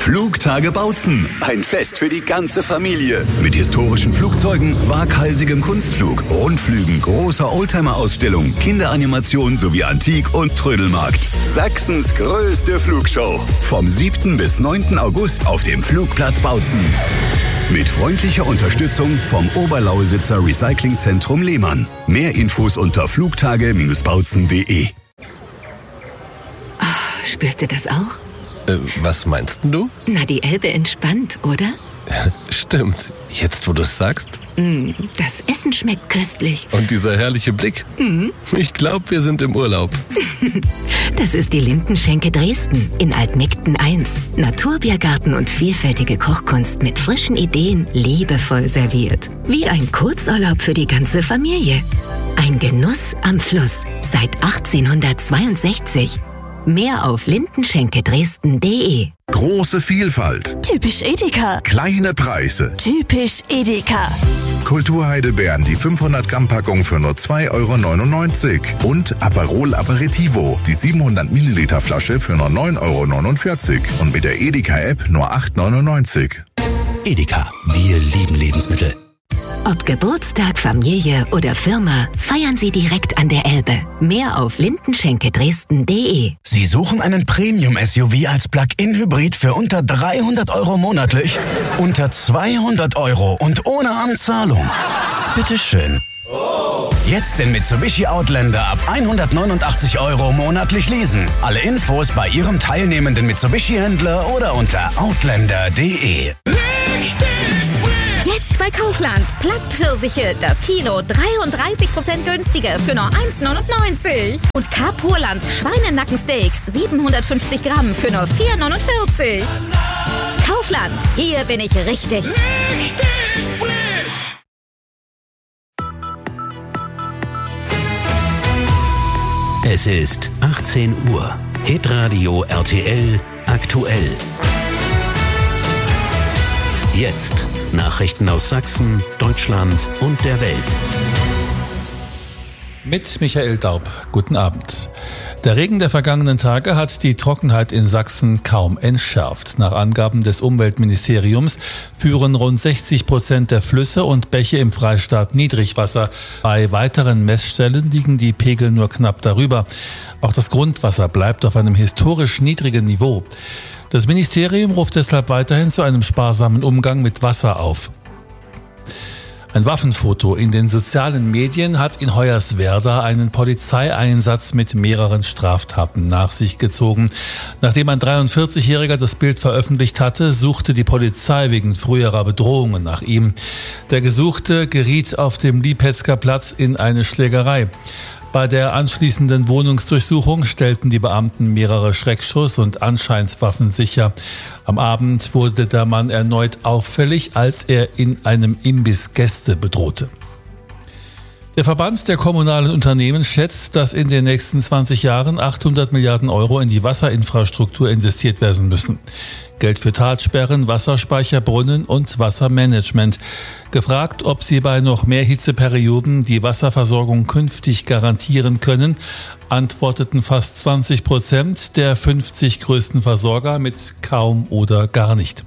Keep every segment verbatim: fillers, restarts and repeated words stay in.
Flugtage Bautzen. Ein Fest für die ganze Familie. Mit historischen Flugzeugen, waghalsigem Kunstflug, Rundflügen, großer Oldtimer-Ausstellung, Kinderanimation sowie Antik- und Trödelmarkt. Sachsens größte Flugshow. Vom siebten bis neunten August auf dem Flugplatz Bautzen. Mit freundlicher Unterstützung vom Oberlausitzer Recyclingzentrum Lehmann. Mehr Infos unter flugtage Bindestrich bautzen punkt de. Oh, spürst du das auch? Äh, was meinst du? Na, die Elbe entspannt, oder? Stimmt. Jetzt, wo du es sagst. Mm, das Essen schmeckt köstlich. Und dieser herrliche Blick. Mm. Ich glaube, wir sind im Urlaub. Das ist die Lindenschenke Dresden in Altmegden eins. Naturbiergarten und vielfältige Kochkunst mit frischen Ideen, liebevoll serviert. Wie ein Kurzurlaub für die ganze Familie. Ein Genuss am Fluss seit achtzehnhundertzweiundsechzig. Mehr auf lindenschenke dresden punkt de. Große Vielfalt. Typisch Edeka. Kleine Preise. Typisch Edeka. Kulturheidelbeeren, die fünfhundert Gramm Packung für nur zwei Euro neunundneunzig. Und Aperol Aperitivo, die siebenhundert Milliliter Flasche für nur neun Euro neunundvierzig. Und mit der Edeka-App nur acht Euro neunundneunzig. Edeka, wir lieben Lebensmittel. Ob Geburtstag, Familie oder Firma, feiern Sie direkt an der Elbe. Mehr auf lindenschenke dresden punkt de. Sie suchen einen Premium-S U V als Plug-in-Hybrid für unter dreihundert Euro monatlich? Unter zweihundert Euro und ohne Anzahlung? Bitteschön. Jetzt den Mitsubishi Outlander ab hundertneunundachtzig Euro monatlich leasen. Alle Infos bei Ihrem teilnehmenden Mitsubishi-Händler oder unter outlander punkt de. Jetzt bei Kaufland. Plattpfirsiche, das Kilo dreiunddreißig Prozent günstiger für nur eins neunundneunzig. Und Carpurland Schweinenackensteaks siebenhundertfünfzig Gramm für nur vier neunundvierzig. Kaufland, hier bin ich richtig. Richtig frisch. Es ist achtzehn Uhr. Hitradio R T L aktuell. Jetzt Nachrichten aus Sachsen, Deutschland und der Welt. Mit Michael Daub. Guten Abend. Der Regen der vergangenen Tage hat die Trockenheit in Sachsen kaum entschärft. Nach Angaben des Umweltministeriums führen rund sechzig Prozent der Flüsse und Bäche im Freistaat Niedrigwasser. Bei weiteren Messstellen liegen die Pegel nur knapp darüber. Auch das Grundwasser bleibt auf einem historisch niedrigen Niveau. Das Ministerium ruft deshalb weiterhin zu einem sparsamen Umgang mit Wasser auf. Ein Waffenfoto in den sozialen Medien hat in Hoyerswerda einen Polizeieinsatz mit mehreren Straftaten nach sich gezogen. Nachdem ein dreiundvierzigjähriger das Bild veröffentlicht hatte, suchte die Polizei wegen früherer Bedrohungen nach ihm. Der Gesuchte geriet auf dem Lipetzker Platz in eine Schlägerei. Bei der anschließenden Wohnungsdurchsuchung stellten die Beamten mehrere Schreckschuss- und Anscheinswaffen sicher. Am Abend wurde der Mann erneut auffällig, als er in einem Imbiss Gäste bedrohte. Der Verband der kommunalen Unternehmen schätzt, dass in den nächsten zwanzig Jahren achthundert Milliarden Euro in die Wasserinfrastruktur investiert werden müssen. Geld für Talsperren, Wasserspeicher, Brunnen und Wassermanagement. Gefragt, ob sie bei noch mehr Hitzeperioden die Wasserversorgung künftig garantieren können, antworteten fast zwanzig Prozent der fünfzig größten Versorger mit kaum oder gar nicht.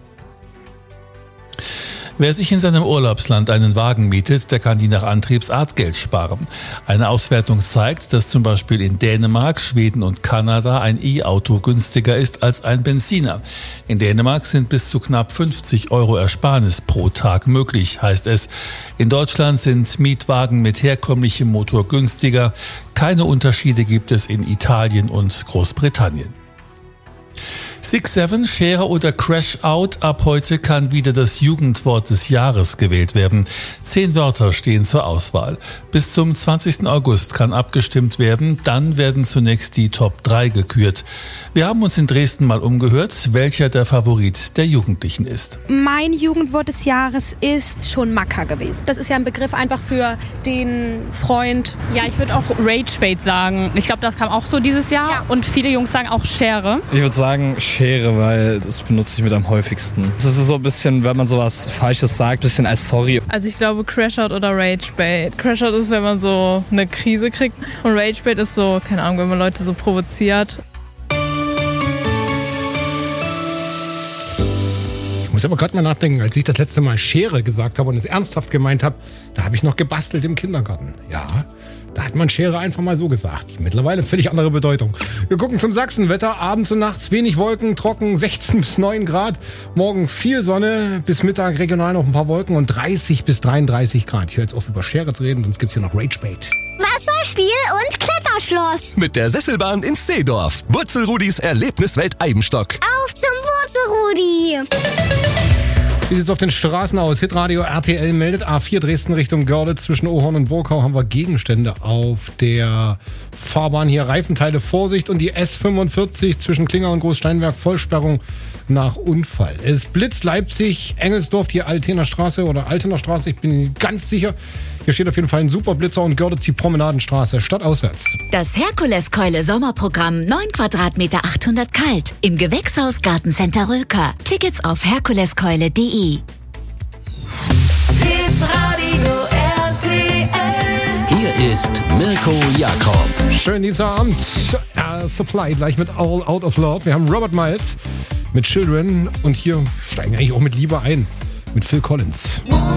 Wer sich in seinem Urlaubsland einen Wagen mietet, der kann die nach Antriebsart Geld sparen. Eine Auswertung zeigt, dass zum Beispiel in Dänemark, Schweden und Kanada ein E-Auto günstiger ist als ein Benziner. In Dänemark sind bis zu knapp fünfzig Euro Ersparnis pro Tag möglich, heißt es. In Deutschland sind Mietwagen mit herkömmlichem Motor günstiger. Keine Unterschiede gibt es in Italien und Großbritannien. six seven, Schere oder Crash Out. Ab heute kann wieder das Jugendwort des Jahres gewählt werden. Zehn Wörter stehen zur Auswahl. Bis zum zwanzigsten August kann abgestimmt werden. Dann werden zunächst die Top drei gekürt. Wir haben uns in Dresden mal umgehört, welcher der Favorit der Jugendlichen ist. Mein Jugendwort des Jahres ist schon Macker gewesen. Das ist ja ein Begriff einfach für den Freund. Ja, ich würde auch Ragebait sagen. Ich glaube, das kam auch so dieses Jahr. Ja. Und viele Jungs sagen auch Schere. Ich würde sagen Schere, weil das benutze ich mit am häufigsten. Das ist so ein bisschen, wenn man sowas Falsches sagt, ein bisschen als sorry. Also ich glaube Crashout oder Ragebait. Crashout ist, wenn man so eine Krise kriegt und Ragebait ist so, keine Ahnung, wenn man Leute so provoziert. Muss aber gerade mal nachdenken, als ich das letzte Mal Schere gesagt habe und es ernsthaft gemeint habe, da habe ich noch gebastelt im Kindergarten. Ja, da hat man Schere einfach mal so gesagt. Mittlerweile völlig andere Bedeutung. Wir gucken zum Sachsenwetter. Abends und nachts wenig Wolken, trocken, sechzehn bis neun Grad. Morgen viel Sonne, bis Mittag regional noch ein paar Wolken und dreißig bis dreiunddreißig Grad. Ich höre jetzt auf, über Schere zu reden, sonst gibt's hier noch Ragebait. Wasserspiel und Kletterschloss. Mit der Sesselbahn in Seedorf. Wurzelrudis Erlebniswelt Eibenstock. Auf zum Wurzelrudi. Wie sieht's auf den Straßen aus? Hitradio R T L meldet A vier Dresden Richtung Görlitz. Zwischen Ohorn und Burgau haben wir Gegenstände auf der Fahrbahn. Hier Reifenteile, Vorsicht. Und die S fünfundvierzig zwischen Klinger und Großsteinwerk, Vollsperrung nach Unfall. Es blitzt Leipzig, Engelsdorf, die Altener Straße oder Altener Straße. Ich bin ganz sicher. Hier steht auf jeden Fall ein Superblitzer und Görlitz die Promenadenstraße, stadtauswärts. Das Herkuleskeule Sommerprogramm, neun Quadratmeter, achthundert kalt. Im Gewächshaus Gartencenter Rülker. Tickets auf herkuleskeule punkt de. Hitradio R T L. Hier ist Mirko Jakob. Schönen Dienstagabend. Uh, Supply gleich mit All Out of Love. Wir haben Robert Miles mit Children und hier steigen wir eigentlich auch mit Liebe ein. Mit Phil Collins.